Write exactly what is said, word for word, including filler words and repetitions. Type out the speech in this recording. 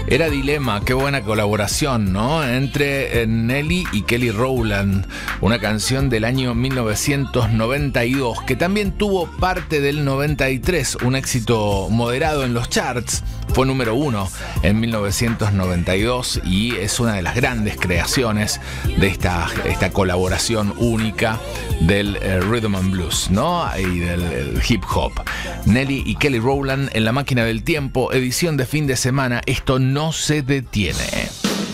Era Dilema, qué buena colaboración, ¿no? Entre eh, Nelly y Kelly Rowland, una canción del año mil novecientos noventa y dos, que también tuvo parte del noventa y tres, un éxito moderado en los charts. Fue número uno en mil novecientos noventa y dos y es una de las grandes creaciones de esta, esta colaboración única del eh, rhythm and blues, ¿no? Y del hip hop. Nelly y Kelly Rowland en La Máquina del Tiempo, edición de fin de semana. Esto no se detiene.